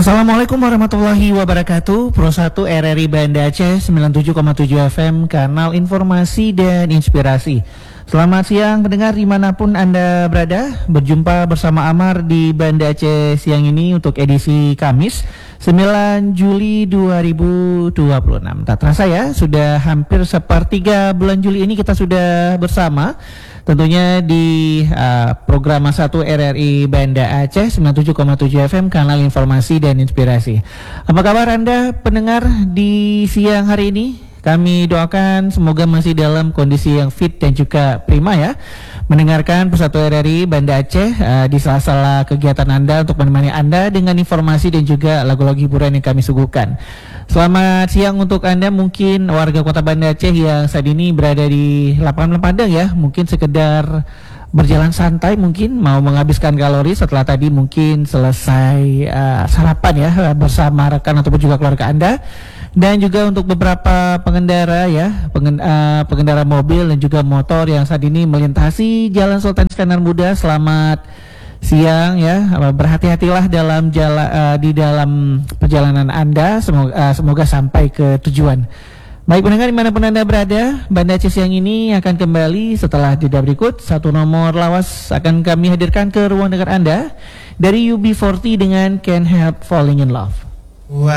Assalamualaikum warahmatullahi wabarakatuh. Pro 1 RRI Banda Aceh 97,7 FM, kanal informasi dan inspirasi. Selamat siang pendengar dimanapun Anda berada. Berjumpa bersama Amar di Banda Aceh siang ini untuk edisi Kamis 9 Juli 2026. Tak terasa ya, sudah hampir sepertiga bulan Juli ini kita sudah bersama. Tentunya di program 1 RRI Banda Aceh 97,7 FM, kanal informasi dan inspirasi. Apa kabar Anda pendengar di siang hari ini? Kami doakan semoga masih dalam kondisi yang fit dan juga prima ya, mendengarkan Pro 1 RRI Banda Aceh di sela-sela kegiatan Anda untuk menemani Anda dengan informasi dan juga lagu-lagu hiburan yang kami suguhkan. Selamat siang untuk Anda mungkin warga Kota Banda Aceh yang saat ini berada di lapangan Padang ya, mungkin sekedar berjalan santai, mungkin mau menghabiskan kalori setelah tadi mungkin selesai sarapan ya bersama rekan ataupun juga keluarga Anda. Dan juga untuk beberapa pengendara ya, pengendara mobil dan juga motor yang saat ini melintasi Jalan Sultan Iskandar Muda, selamat siang ya. Berhati-hatilah dalam di dalam perjalanan Anda, semoga sampai ke tujuan. Baik pendengar dimanapun Anda berada, Banda Aceh siang ini akan kembali setelah jeda berikut. Satu nomor lawas akan kami hadirkan ke ruang dengar Anda dari UB40 dengan Can't Help Falling in Love.